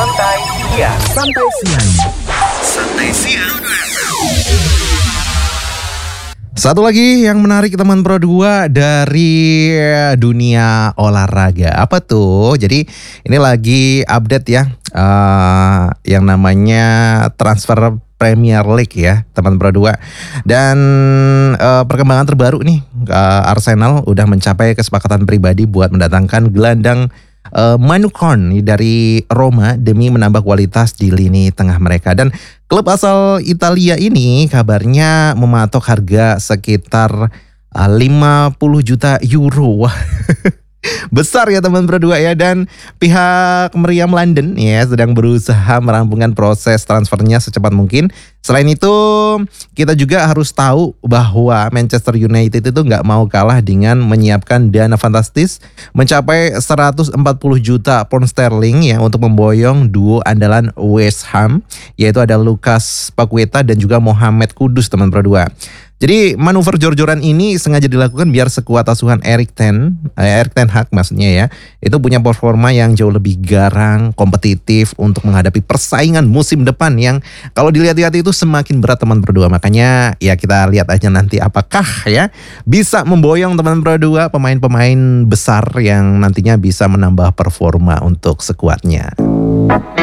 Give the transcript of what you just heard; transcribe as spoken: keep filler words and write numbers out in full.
Santai Siang. Santai siang. Santai Siang. Satu lagi yang menarik teman Pro dua dari dunia olahraga. Apa tuh? Jadi ini lagi update ya, uh, yang namanya transfer Premier League ya teman Pro dua. Dan uh, perkembangan terbaru nih, uh, Arsenal udah mencapai kesepakatan pribadi buat mendatangkan gelandang uh, Manucon dari Roma demi menambah kualitas di lini tengah mereka. Dan klub asal Italia ini kabarnya mematok harga sekitar uh, lima puluh juta euro. Wah. Besar ya teman Pro dua ya. Dan pihak Meriam London ya sedang berusaha merampungkan proses transfernya secepat mungkin. Selain itu kita juga harus tahu bahwa Manchester United itu nggak mau kalah dengan menyiapkan dana fantastis mencapai seratus empat puluh juta pound sterling ya untuk memboyong duo andalan West Ham, yaitu ada Lucas Paqueta dan juga Mohamed Kudus teman Pro dua. Jadi manuver jor-joran ini sengaja dilakukan biar sekuat asuhan Erik Ten, eh, Erik Ten Hag maksudnya ya, itu punya performa yang jauh lebih garang, kompetitif untuk menghadapi persaingan musim depan yang kalau dilihat-lihat itu semakin berat teman Pro dua. Makanya ya kita lihat aja nanti apakah ya bisa memboyong teman Pro dua pemain-pemain besar yang nantinya bisa menambah performa untuk skuadnya.